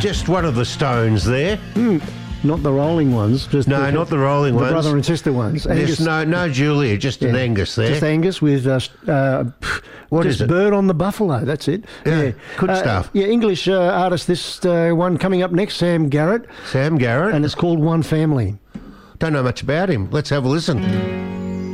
Just one of the Stones there. Not the rolling ones. Just No, not the rolling the ones. brother and sister ones. There's no Julia, just an Angus there. Just Angus with What just is it? Bird on the Buffalo. That's it. Yeah, good stuff. Yeah, English artist. This one coming up next, Sam Garrett, Sam Garrett. and it's called One Family. Don't know much about him. Let's have a listen.